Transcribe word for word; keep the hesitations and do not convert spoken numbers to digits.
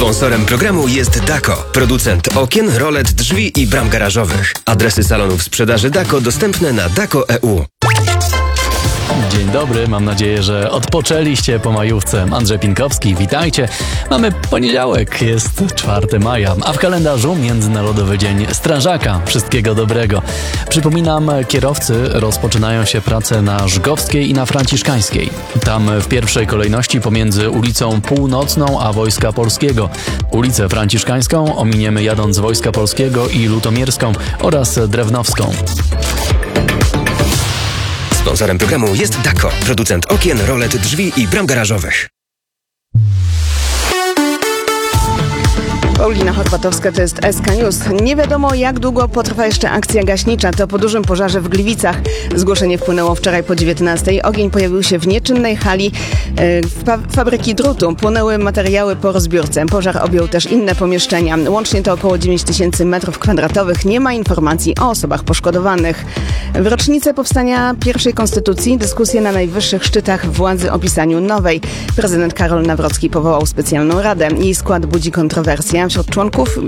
Sponsorem programu jest Dako, producent okien, rolet, drzwi i bram garażowych. Adresy salonów sprzedaży Dako dostępne na dako kropka e u. Dzień dobry, mam nadzieję, że odpoczęliście po majówce. Andrzej Pinkowski, witajcie. Mamy poniedziałek, jest czwartego maja, a w kalendarzu Międzynarodowy Dzień Strażaka. Wszystkiego dobrego. Przypominam, kierowcy rozpoczynają się prace na Żgowskiej i na Franciszkańskiej. Tam w pierwszej kolejności pomiędzy ulicą Północną a Wojska Polskiego. Ulicę Franciszkańską ominiemy jadąc Wojska Polskiego i Lutomierską oraz Drewnowską. Sponsorem programu jest Dako, producent okien, rolet, drzwi i bram garażowych. Paulina Chorwatowska, to jest S K News. Nie wiadomo, jak długo potrwa jeszcze akcja gaśnicza. To po dużym pożarze w Gliwicach. Zgłoszenie wpłynęło wczoraj po dziewiętnastej. Ogień pojawił się w nieczynnej hali e, fa- fabryki drutu. Płonęły materiały po rozbiórce. Pożar objął też inne pomieszczenia. Łącznie to około dziewięć tysięcy metrów kwadratowych. Nie ma informacji o osobach poszkodowanych. W rocznicę powstania pierwszej konstytucji dyskusje na najwyższych szczytach władzy o pisaniu nowej. Prezydent Karol Nawrocki powołał specjalną radę. Jej skład budzi kontrowersje. Wśród członków